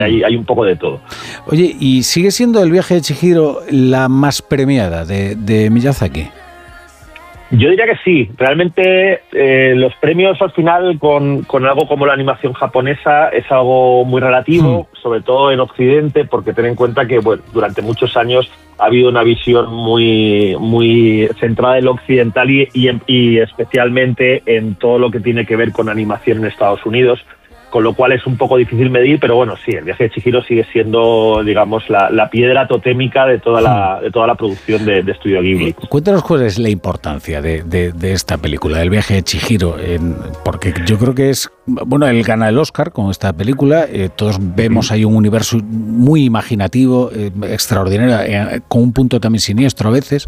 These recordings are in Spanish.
hay un poco de todo. Oye, ¿y sigue siendo El viaje de Chihiro la más premiada de Miyazaki? Yo diría que sí. Realmente los premios al final con algo como la animación japonesa es algo muy relativo, sobre todo en Occidente, porque ten en cuenta que durante muchos años ha habido una visión muy centrada en lo occidental y especialmente en todo lo que tiene que ver con animación en Estados Unidos, con lo cual es un poco difícil medir, pero bueno, sí, El viaje de Chihiro sigue siendo, digamos, la piedra totémica de toda la producción de Estudio Ghibli. Cuéntanos cuál es la importancia de esta película, del viaje de Chihiro, porque yo creo que es, bueno, él gana el Oscar con esta película, todos vemos ahí un universo muy imaginativo, extraordinario, con un punto también siniestro a veces.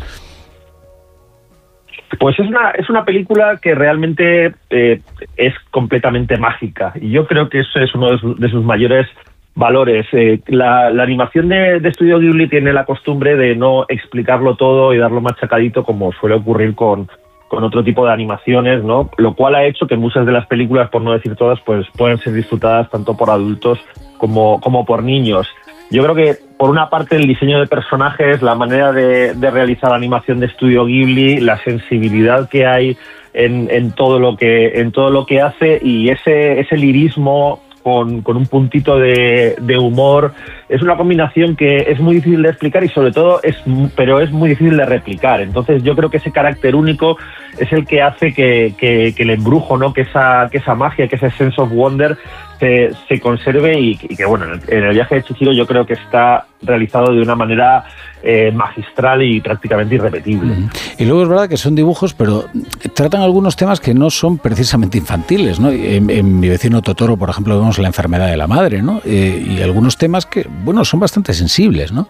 Pues es una película que realmente es completamente mágica, y yo creo que eso es uno de sus mayores valores. La animación de Estudio Ghibli tiene la costumbre de no explicarlo todo y darlo machacadito como suele ocurrir con otro tipo de animaciones, ¿no? Lo cual ha hecho que muchas de las películas, por no decir todas, pues puedan ser disfrutadas tanto por adultos como por niños. Yo creo que, por una parte, el diseño de personajes, la manera de realizar la animación de Estudio Ghibli, la sensibilidad que hay en todo lo que hace, y ese lirismo con un puntito de humor, es una combinación que es muy difícil de explicar y sobre todo es muy difícil de replicar. Entonces yo creo que ese carácter único es el que hace que el embrujo, ¿no? que esa magia, que ese sense of wonder se conserve y que bueno, en El viaje de Chihiro yo creo que está realizado de una manera magistral y prácticamente irrepetible. Y luego es verdad que son dibujos, pero tratan algunos temas que no son precisamente infantiles, ¿no? En Mi vecino Totoro, por ejemplo, vemos la enfermedad de la madre, ¿no? Y algunos temas que, bueno, son bastante sensibles, ¿no?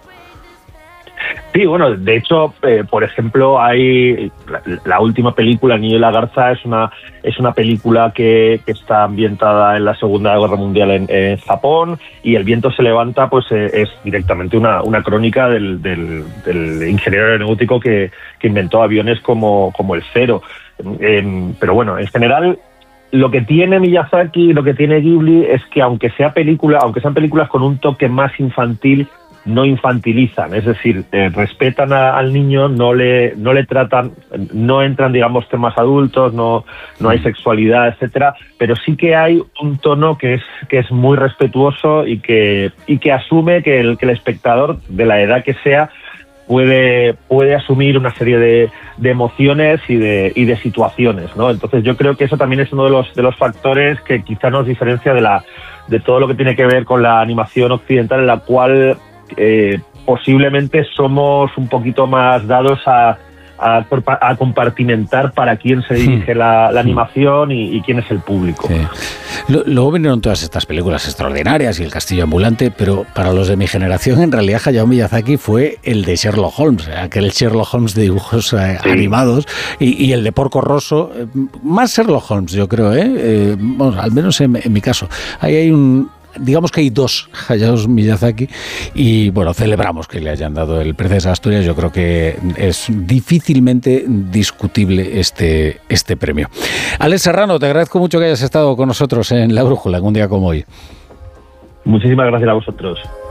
Sí, bueno, de hecho, por ejemplo, hay la última película, El niño y la garza, es una película que está ambientada en la Segunda Guerra Mundial en Japón, y El viento se levanta, pues es directamente una crónica del ingeniero aeronáutico que inventó aviones como el Zero. Pero bueno, en general, lo que tiene Miyazaki, lo que tiene Ghibli, es que aunque sean películas con un toque más infantil, no infantilizan, es decir, respetan al niño, no le tratan, no entran, digamos, temas adultos, no hay sexualidad, etcétera, pero sí que hay un tono que es muy respetuoso y que asume que el espectador, de la edad que sea, puede asumir una serie de emociones y de situaciones, ¿no? Entonces yo creo que eso también es uno de los factores que quizá nos diferencia de todo lo que tiene que ver con la animación occidental, en la cual posiblemente somos un poquito más dados a compartimentar para quién se dirige la animación y quién es el público. Sí. Luego vinieron todas estas películas extraordinarias y El castillo ambulante, pero para los de mi generación, en realidad, Hayao Miyazaki fue el de Sherlock Holmes, aquel Sherlock Holmes de dibujos animados, y el de Porco Rosso, más Sherlock Holmes, yo creo, bueno, al menos en mi caso. Ahí hay digamos que hay dos Hayao Miyazaki, y bueno, celebramos que le hayan dado el Princesa Asturias. Yo creo que es difícilmente discutible este premio. Alex Serrano, te agradezco mucho que hayas estado con nosotros en La Brújula en un día como hoy. Muchísimas gracias a vosotros.